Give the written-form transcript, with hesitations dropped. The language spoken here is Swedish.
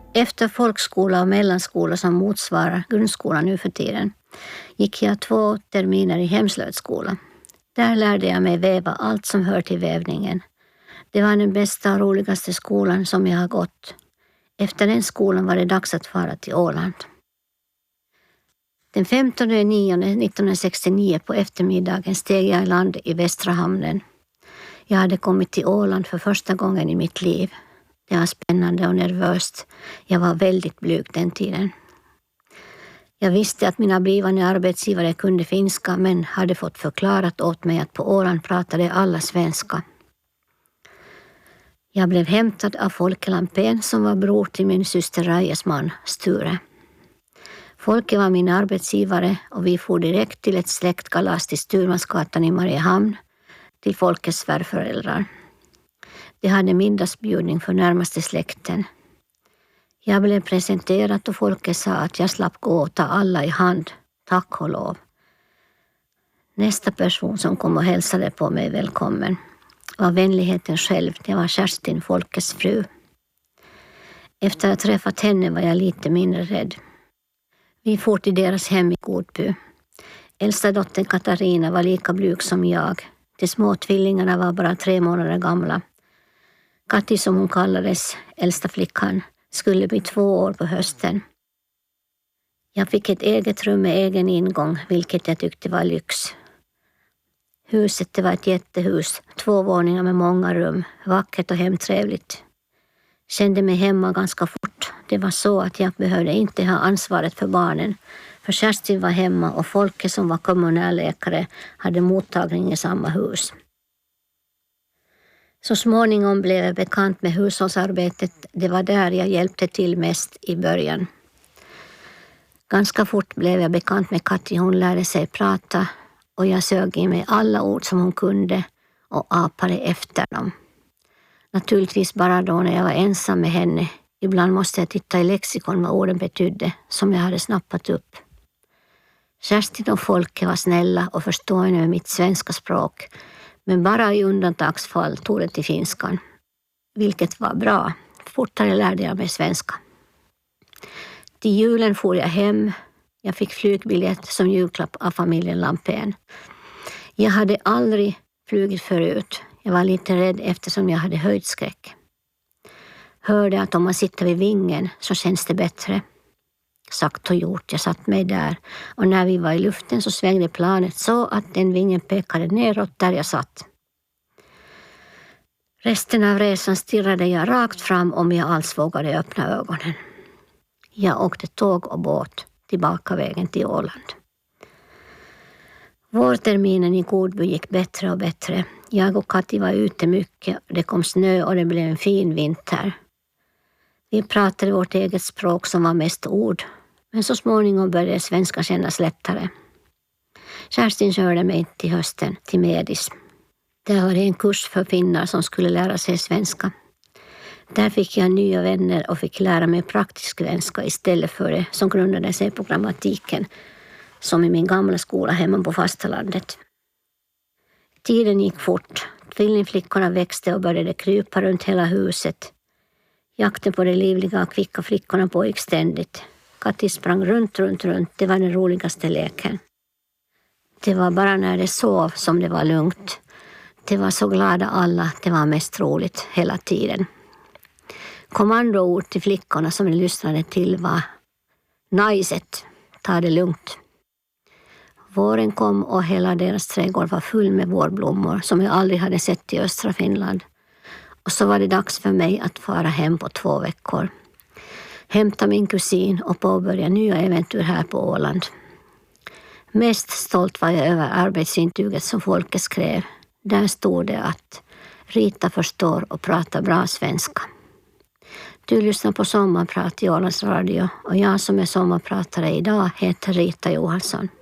Efter folkskola och mellanskola som motsvarar grundskolan nu för tiden gick jag 2 terminer i hemslöjdsskola. Där lärde jag mig väva allt som hör till vävningen. Det var den bästa och roligaste skolan som jag har gått. Efter den skolan var det dags att fara till Åland. Den 15/9/1969 på eftermiddagen steg jag i land i Västra hamnen. Jag hade kommit till Åland för första gången i mitt liv. Det var spännande och nervöst. Jag var väldigt blyg den tiden. Jag visste att mina blivande arbetsgivare kunde finska men hade fått förklarat åt mig att på Åland pratade alla svenska. Jag blev hämtad av Folke Lampén som var bror till min syster Rajas man, Sture. Folke var min arbetsgivare och vi for direkt till ett släktkalas till Sturmansgatan i Mariehamn till Folkes svärföräldrar. De hade middagsbjudning för närmaste släkten. Jag blev presenterad och Folke sa att jag slapp gå och ta alla i hand, tack och lov. Nästa person som kom och hälsade på mig välkommen var vänligheten själv, det var Kerstin, Folkes fru. Efter att ha träffat henne var jag lite mindre rädd. Vi for till deras hem i Godby. Äldsta dottern Katarina var lika blyg som jag. De små tvillingarna var bara 3 månader gamla. Katti, som hon kallades, äldsta flickan, skulle bli 2 år på hösten. Jag fick ett eget rum med egen ingång, vilket jag tyckte var lyx. Huset, det var ett jättehus, 2 våningar med många rum, vackert och hemtrevligt. Kände mig hemma ganska fort. Det var så att jag behövde inte ha ansvaret för barnen. För Kerstin var hemma och Folke som var kommunalläkare hade mottagning i samma hus. Så småningom blev jag bekant med hushållsarbetet. Det var där jag hjälpte till mest i början. Ganska fort blev jag bekant med Katti. Hon lärde sig prata och jag sög i mig alla ord som hon kunde och apade efter dem. Naturligtvis bara då när jag var ensam med henne. Ibland måste jag titta i lexikon vad orden betydde som jag hade snappat upp. Kerstin och Folke var snälla och förstående med mitt svenska språk. Men bara i undantagsfall tog det till finskan. Vilket var bra. Fortare lärde jag mig svenska. Till julen for jag hem. Jag fick flygbiljett som julklapp av familjen Lampén. Jag hade aldrig flugit förut. Jag var lite rädd eftersom jag hade höjdskräck. Hörde att om man sitter vid vingen så känns det bättre. Sagt och gjort, jag satt mig där och när vi var i luften så svängde planet så att den vingen pekade neråt där jag satt. Resten av resan stirrade jag rakt fram om jag alls vågade öppna ögonen. Jag åkte tåg och båt tillbaka vägen till Åland. Vårterminen i Godby gick bättre och bättre. Jag och Katti var ute mycket, det kom snö och det blev en fin vinter. Vi pratade vårt eget språk som var mest ord, men så småningom började svenska kännas lättare. Kerstin körde mig till hösten till Medis. Där var det en kurs för finnar som skulle lära sig svenska. Där fick jag nya vänner och fick lära mig praktisk svenska istället för det som grundade sig på grammatiken som i min gamla skola hemma på fastalandet. Tiden gick fort. Tvillingflickorna växte och började krypa runt hela huset. Jakten på de livliga och kvicka flickorna pågick ständigt. Katti sprang runt. Det var den roligaste leken. Det var bara när det sov som det var lugnt. Det var så glada alla. Det var mest roligt hela tiden. Kommandoord till flickorna som de lyssnade till var najset, ta det lugnt. Våren kom och hela deras trädgård var full med vårblommor som jag aldrig hade sett i östra Finland. Och så var det dags för mig att fara hem på 2 veckor. Hämta min kusin och påbörja nya äventyr här på Åland. Mest stolt var jag över arbetsintyget som Folke skrev. Där stod det att Rita förstår och pratar bra svenska. Du lyssnar på Sommarprat i Ålands Radio och jag som är sommarpratare idag heter Rita Johansson.